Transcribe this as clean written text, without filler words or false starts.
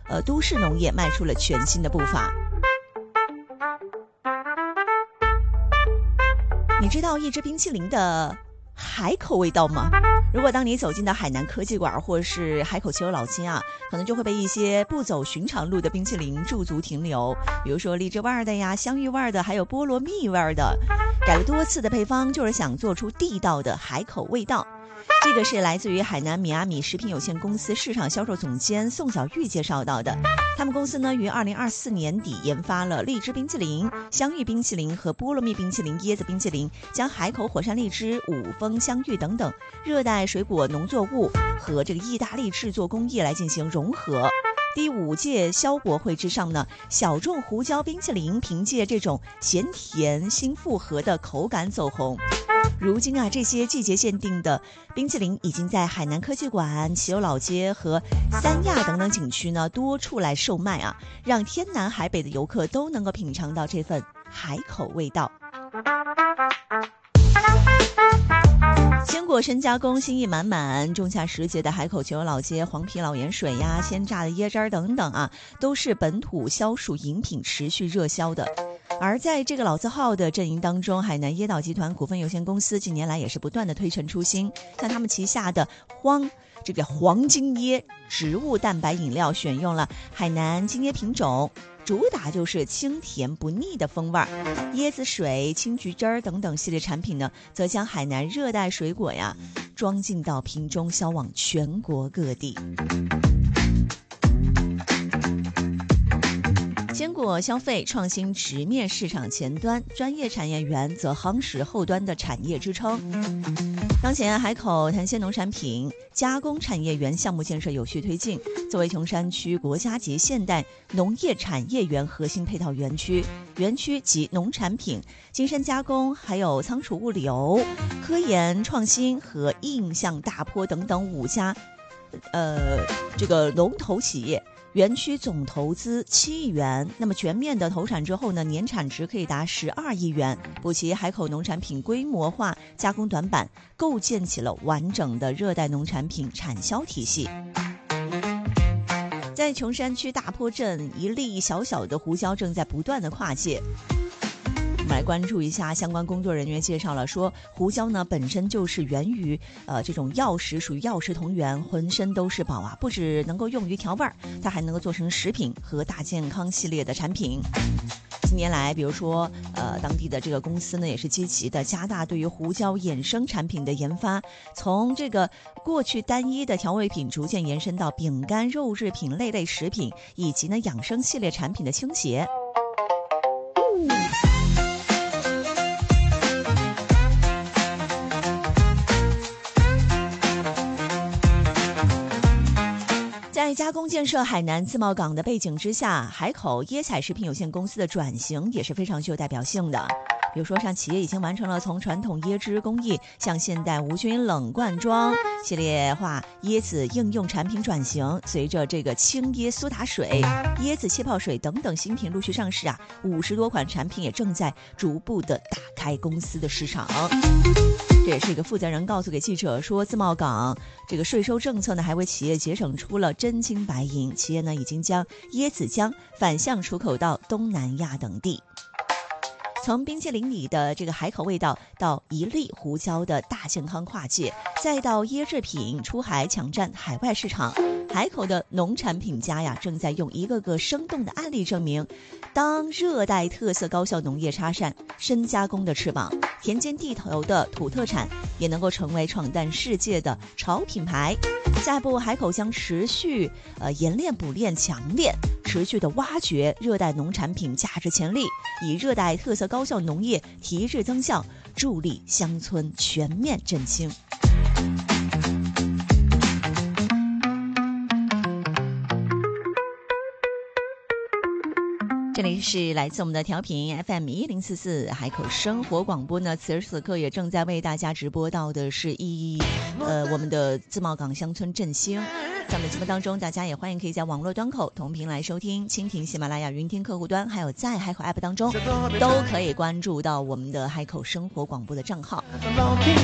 都市农业迈出了全新的步伐。你知道一支冰淇淋的海口味道吗？如果当你走进到海南科技馆或是海口奇游老街啊，可能就会被一些不走寻常路的冰淇淋驻足停留，比如说荔枝味的呀、香芋味的，还有菠萝蜜味的，改了多次的配方，就是想做出地道的海口味道。这个是来自于海南米阿米食品有限公司市场销售总监宋小玉介绍到的。他们公司呢于2024年底研发了荔枝冰淇淋、香芋冰淇淋和菠萝蜜冰淇淋、椰子冰淇淋，将海口火山荔枝、五峰香芋等等热带水果农作物和这个意大利制作工艺来进行融合。第5届消博会之上呢，小众胡椒冰淇淋凭借这种咸甜新复合的口感走红。如今啊，这些季节限定的冰淇淋已经在海南科技馆、奇游老街和三亚等等景区呢多处来售卖啊，让天南海北的游客都能够品尝到这份海口味道。鲜果深加工，新意满满。仲夏时节的海口奇游老街，黄皮老盐水呀、鲜榨的椰汁等等啊，都是本土消暑饮品持续热销的。而在这个老字号的阵营当中，海南椰岛集团股份有限公司近年来也是不断的推陈出新，像他们旗下的黄金椰植物蛋白饮料选用了海南金椰品种，主打就是清甜不腻的风味。椰子水、青桔汁儿等等系列产品呢，则将海南热带水果呀装进到瓶中，销往全国各地。鲜果消费创新直面市场前端，专业产业园则夯实后端的产业支撑。当前海口潭鲜农产品加工产业园项目建设有序推进，作为琼山区国家级现代农业产业园核心配套园区，园区及农产品、精深加工、还有仓储物流、科研创新和印象大坡等等5家龙头企业。园区总投资7亿元，那么全面的投产之后呢，年产值可以达12亿元，补齐海口农产品规模化加工短板，构建起了完整的热带农产品产销体系。在琼山区大坡镇，一粒小小的胡椒正在不断的跨界。我们来关注一下相关工作人员介绍了，说胡椒呢本身就是源于这种药食，属于药食同源，浑身都是宝啊！不只能够用于调味儿，它还能够做成食品和大健康系列的产品。近年来，比如说当地的这个公司呢，也是积极的加大对于胡椒衍生产品的研发，从这个过去单一的调味品逐渐延伸到饼干、肉制品类食品，以及呢养生系列产品的倾斜。在加工建设海南自贸港的背景之下，海口椰彩食品有限公司的转型也是非常具有代表性的。比如说，像企业已经完成了从传统椰汁工艺向现代无菌冷罐装系列化椰子应用产品转型。随着这个青椰苏打水、椰子气泡水等等新品陆续上市啊，50多款产品也正在逐步的打开公司的市场。这也是一个负责人告诉给记者说，自贸港这个税收政策呢，还为企业节省出了真金白银。企业呢，已经将椰子浆反向出口到东南亚等地。从冰淇淋里的这个海口味道，到一粒胡椒的大健康跨界，再到椰制品出海抢占海外市场，海口的农产品家呀，正在用一个个生动的案例证明，当热带特色高效农业插上深加工的翅膀，田间地头的土特产也能够成为闯荡世界的潮品牌。下一步，海口将持续研练补练强练，持续的挖掘热带农产品价值潜力，以热带特色高效农业提质增效，助力乡村全面振兴。这里是来自我们的调频 FM1044 海口生活广播呢，此时此刻也正在为大家直播到的是我们的自贸港乡村振兴。在我们的节目当中，大家也欢迎可以在网络端口同频来收听，蜻蜓、喜马拉雅、云听客户端，还有在海口 App 当中都可以关注到我们的海口生活广播的账号。